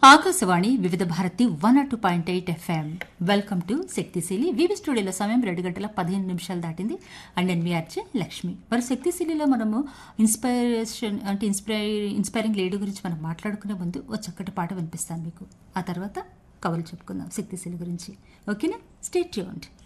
ఆకాశవాణి వివిధ Bharati 102.8 FM. Welcome to శక్తిశీలి. వివి స్టూడియోలో సమయం 2 గంటల 15 నిమిషాలు దాటింది. అండ్ నేను మీ ఆర్జే లక్ష్మి. మరి శక్తిశీలిలో మనము ఇన్స్పిరేషన్ అంటే ఇన్స్పైరింగ్ లేడీ గురించి మనం మాట్లాడుకునే ముందు ఓ చక్కటి పాట వినిపిస్తాను మీకు. ఆ తర్వాత కవలు చెప్పుకుందాం శక్తిశీలి గురించి. ఓకేనా? Stay tuned.